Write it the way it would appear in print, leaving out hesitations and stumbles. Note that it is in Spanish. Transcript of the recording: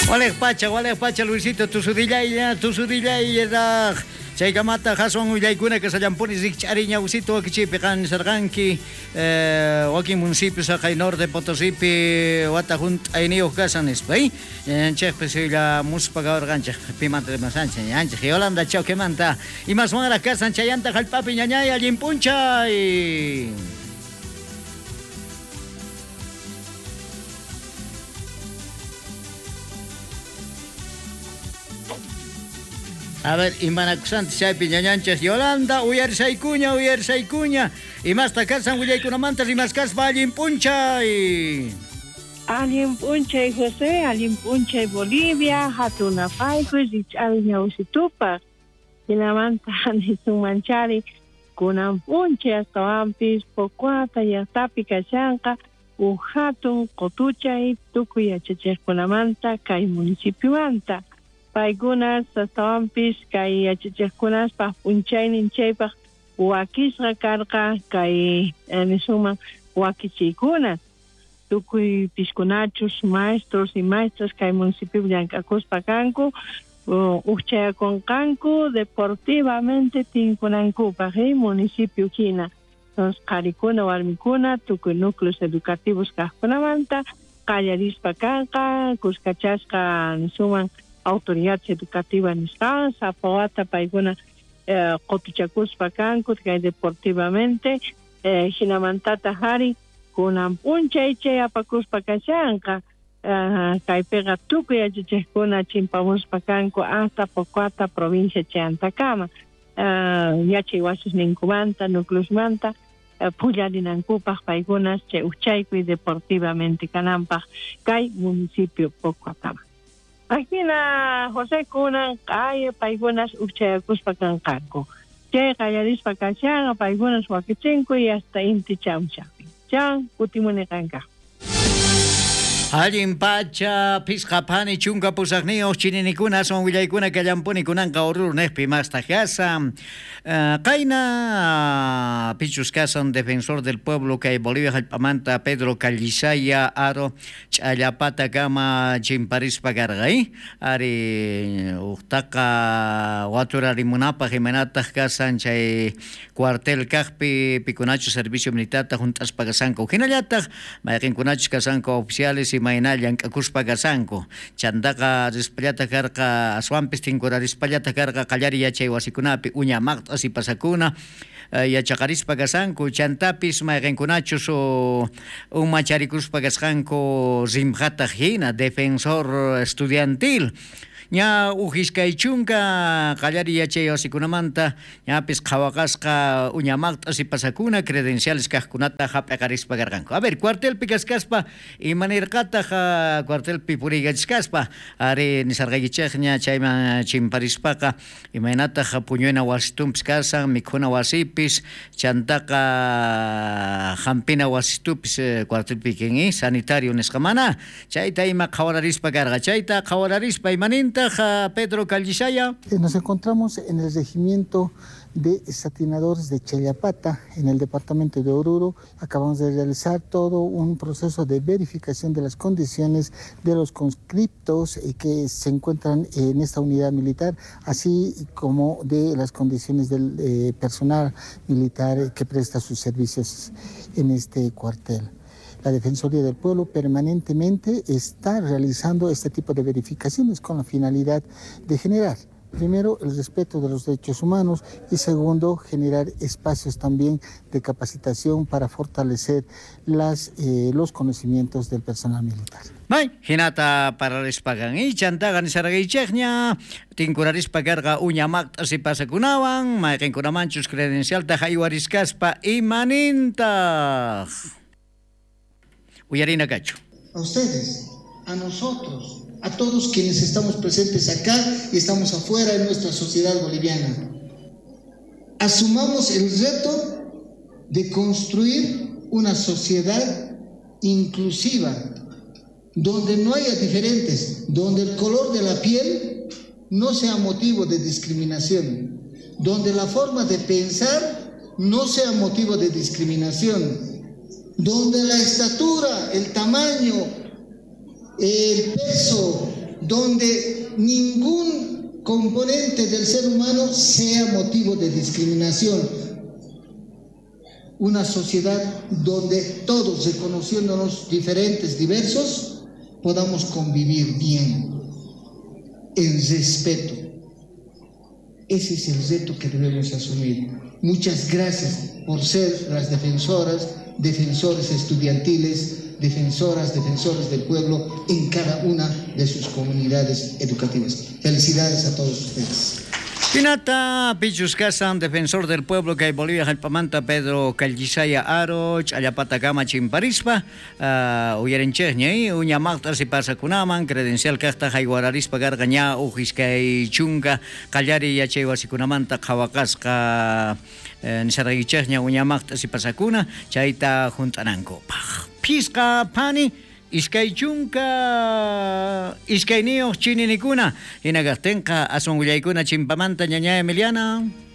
Wale pacha Luisito, tu sudillaya, Chaykamata Jason Ullaykuna que sallampuni zikchariña usito wakichipi kan sarganki waki municipio sakay norte Potosipi wata junt ainio casanes pay che pues la muspaga organcha pimanta de masancha yancha Yolanda chao que manta y más mara casan chayanta jalpapi ñañaya limpuncha y a ver, y manacusantes chaypi ñañanchas Yolanda, uyar saycuña, y más tacasan Willaykunamantas y más caspa alguien puncha y... Alguien puncha y José, alguien puncha y Bolivia, hatuna faico y dichaviña usitupa, y la manta ni su manchari, kunan puncha hasta ampis, pocuata y hasta picachanca, hatun cotucha y tucuya checheskunamanta, kai municipio manta. Paigunas tastawampis kay achichikunas pa punchaynin chaypaq wakisqa karqa kay nisuman wakichikunas tukuy piskunachus maestros y maestras kay municipio llank'akuspa kanku uchaykunqanku deportivamente tinkunankupaq municipio hina entonces qarikuna warmikuna tukuy núcleos educativos kaqkunamanta qallarispa kanqa kuskachasqa nisuman autoridades educativas nisqan sapawata paykuna qotuchakuspa kanku kay deportivamente hinamantata hari kunan punchay chay apakuspa kashanqa kaypiqa tukuy achichiqkuna chimpamuspa kanku hasta Pocuata provincia chay Antacama yachay wasis ninkumanta núcleosmanta pullanankupaq paykunas chay uchaykuy deportivamente kananpaq kay municipio Pocuatama. Aquí na José kunan kaya paigunas uchayakuspa kanqanku. Chay qallarispa kashan paigunas wakichinku y hasta inti chamchapi. Chan kutimuni kanqa. Allin pacha pisqapani chunka pusaqniyoq chininikuna son willaykuna kallampuni kunanqa ururu nehpi mastajasa qayna pichus kasan defensor del pueblo kay Bolivia hallp'amanta Pedro Callisaya aro ch'allapata kama chimparispa karqay ari uqtaqa waturarimunapaq imanataq kasan chay cuartel kaqpi pikunachu servicio militarta juntaspa kasanku hinallataq mayqinkunachus kasanku oficiales mainallan kakuspa kasanku chantaqa rispallata karqa aswampis tinkura rispallata karqa qallari yachay wasikunapi uñamaqta si pasakuna yachaqarispa kasanku chantapis mayqinkunachus umacharikuspa kasqanku rimqata hina defensor estudiantil ña ujiskaychunka qallari yachay wasikunamanta ñapis qhawaqasqa uñamaqta si pasakuna credenciales kaqkunata hap'iqarispa karqanku a ver cuartelpi kaskaspa imanirqataq cuartelpi puriykachkaspa ari nisarqaykichaq ña chayman chimparispaqa imaynataq puñuyna wasitumpis kasan mikhuna wasipis chantaqa hampina wasitupis cuartelpi kinki sanitario nisqamana chayta ima qhawararispa karqa chayta qhawararispa imaninta Pedro Callisaya. Nos encontramos en el regimiento de satinadores de Chayapata, en el departamento de Oruro. Acabamos de realizar todo un proceso de verificación de las condiciones de los conscriptos que se encuentran en esta unidad militar, así como de las condiciones del personal militar que presta sus servicios en este cuartel. La Defensoría del Pueblo permanentemente está realizando este tipo de verificaciones con la finalidad de generar, primero, el respeto de los derechos humanos y segundo, generar espacios también de capacitación para fortalecer los conocimientos del personal militar. May, hinata para rispagan y chantagan y saragaychekña, tinkurarispagarga uñamaqta si pasakunawan, mayqinkunamanchus credencial tajaywariscaspa imaninta. Uyarina Gacho. A ustedes, a nosotros, a todos quienes estamos presentes acá y estamos afuera de nuestra sociedad boliviana. Asumamos el reto de construir una sociedad inclusiva, donde no haya diferentes, donde el color de la piel no sea motivo de discriminación, donde la forma de pensar no sea motivo de discriminación, donde la estatura, el tamaño, el peso, donde ningún componente del ser humano sea motivo de discriminación. Una sociedad donde todos, reconociéndonos diferentes, diversos, podamos convivir bien, en respeto. Ese es el reto que debemos asumir. Muchas gracias por ser las defensoras, defensores estudiantiles, defensores del pueblo en cada una de sus comunidades educativas. Felicidades a todos ustedes. Pinata Pichuscasan, defensor del pueblo que hay Bolivia, Jalpamanta, Pedro Callisaya Aro, Chayapatagama Chimparispa, Uyerenchehñay, Uñamacta si pasa kunaman, credencial Casta Jaiguararispa Gargaña, Ujiskay Chunga, Callari Yachewasikunamanta, Jawakasca, Nisaragichehña, Uñamacta si pasa kuna, Chaita Juntananco. Pisca Pani. Iskay chunka, iskay niyo chininikuna, inagastenka asong willaykuna chimpamanta ñaña Emiliana.